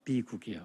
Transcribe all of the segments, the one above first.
미국이요.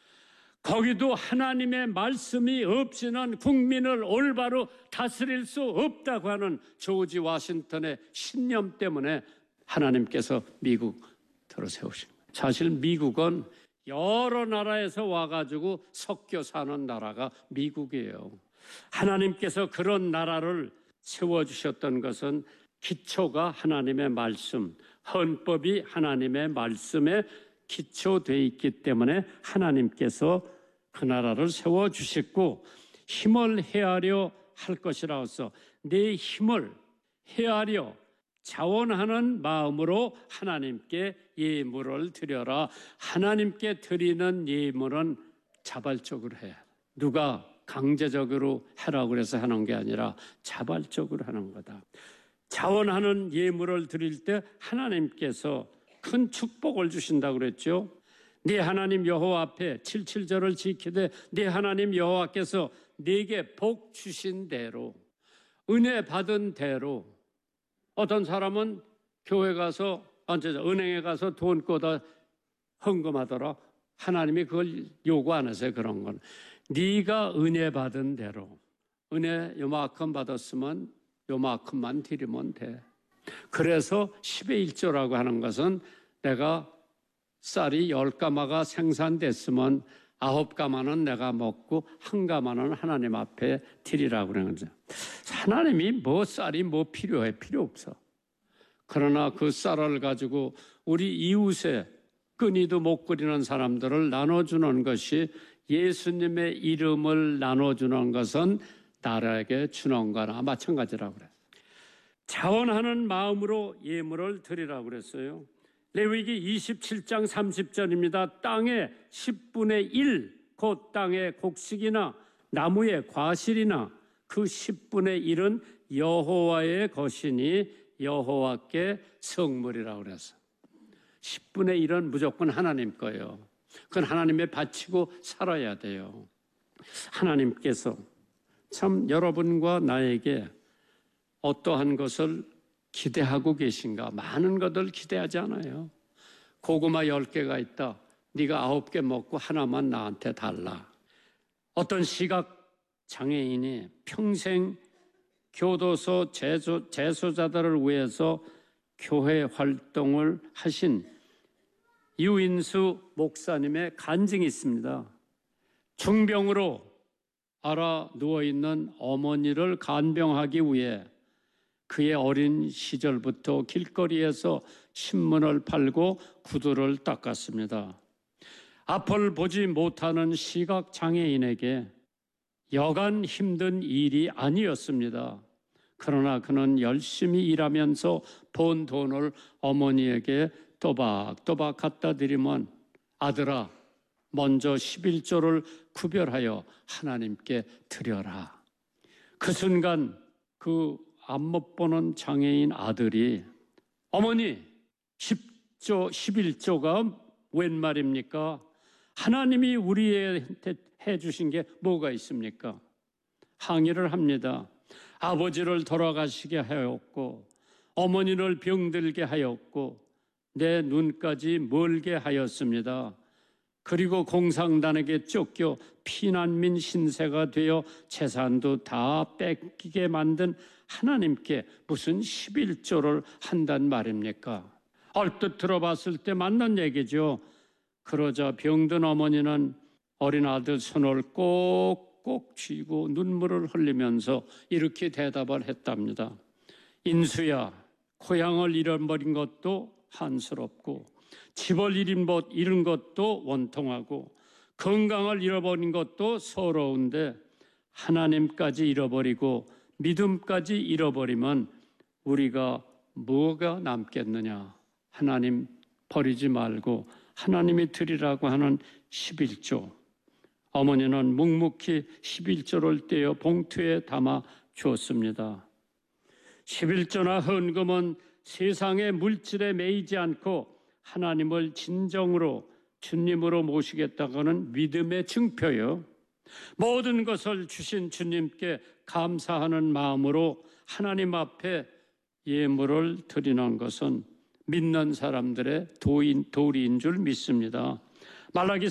거기도 하나님의 말씀이 없이는 국민을 올바로 다스릴 수 없다고 하는 조지 워싱턴의 신념 때문에 하나님께서 미국 들어 세우신 거예요. 사실 미국은 여러 나라에서 와가지고 섞여 사는 나라가 미국이에요. 하나님께서 그런 나라를 세워주셨던 것은 기초가 하나님의 말씀, 헌법이 하나님의 말씀에 기초되어 있기 때문에 하나님께서 그 나라를 세워주셨고 힘을 헤아려 할 것이라서 내 힘을 헤아려 자원하는 마음으로 하나님께 예물을 드려라. 하나님께 드리는 예물은 자발적으로 해야 돼. 누가 강제적으로 하라고 그래서 하는 게 아니라 자발적으로 하는 거다. 자원하는 예물을 드릴 때 하나님께서 큰 축복을 주신다고 그랬죠. 네 하나님 여호와 앞에 77절을 지키되 네 하나님 여호와께서 네게 복 주신 대로 은혜 받은 대로 어떤 사람은 교회 가서 은행에 가서 돈 꽂아 헌금하더라. 하나님이 그걸 요구 안 하세요. 그런 건 네가 은혜 받은 대로 은혜 요만큼 받았으면 요만큼만 드리면 돼. 그래서 10의 1조라고 하는 것은 내가 쌀이 10가마가 생산됐으면 9가마는 내가 먹고 1가마는 하나님 앞에 드리라고 그러는 거죠. 하나님이 뭐 쌀이 뭐 필요해? 필요 없어. 그러나 그 쌀을 가지고 우리 이웃에 끈이도 못 그리는 사람들을 나눠주는 것이 예수님의 이름을 나눠주는 것은 나라에게 주는 거나 마찬가지라고 그래요. 자원하는 마음으로 예물을 드리라고 그랬어요. 레위기 27장 30절입니다. 땅의 10분의 1, 곧 땅의 곡식이나 나무의 과실이나 그 10분의 1은 여호와의 것이니 여호와께 성물이라고 그랬어요. 10분의 1은 무조건 하나님 거예요. 그건 하나님에 바치고 살아야 돼요. 하나님께서 참 여러분과 나에게 어떠한 것을 기대하고 계신가? 많은 것을 기대하지 않아요. 고구마 10개가 있다. 네가 9개 먹고 하나만 나한테 달라. 어떤 시각 장애인이 평생 교도소 재소자들을 위해서 교회 활동을 하신 유인수 목사님의 간증이 있습니다. 중병으로 알아 누워있는 어머니를 간병하기 위해 그의 어린 시절부터 길거리에서 신문을 팔고 구두를 닦았습니다. 앞을 보지 못하는 시각장애인에게 여간 힘든 일이 아니었습니다. 그러나 그는 열심히 일하면서 번 돈을 어머니에게 또박또박 갖다 드리면 아들아 먼저 11조를 구별하여 하나님께 드려라. 그 순간 그 앞 못 보는 장애인 아들이 어머니 10조 11조가 웬 말입니까? 하나님이 우리한테 해주신 게 뭐가 있습니까? 항의를 합니다. 아버지를 돌아가시게 하였고 어머니를 병들게 하였고 내 눈까지 멀게 하였습니다. 그리고 공산당에게 쫓겨 피난민 신세가 되어 재산도 다 뺏기게 만든 하나님께 무슨 11조를 한단 말입니까? 얼뜻 들어봤을 때 맞는 얘기죠. 그러자 병든 어머니는 어린 아들 손을 꼭꼭 쥐고 눈물을 흘리면서 이렇게 대답을 했답니다. 인수야, 고향을 잃어버린 것도 한스럽고 집을 잃은 것도 원통하고 건강을 잃어버린 것도 서러운데 하나님까지 잃어버리고 믿음까지 잃어버리면 우리가 뭐가 남겠느냐. 하나님 버리지 말고 하나님이 드리라고 하는 11조. 어머니는 묵묵히 11조를 떼어 봉투에 담아 주었습니다. 11조나 헌금은 세상의 물질에 매이지 않고 하나님을 진정으로 주님으로 모시겠다고는 믿음의 증표요. 모든 것을 주신 주님께 감사하는 마음으로 하나님 앞에 예물을 드리는 것은 믿는 사람들의 도리인 줄 믿습니다. 말라기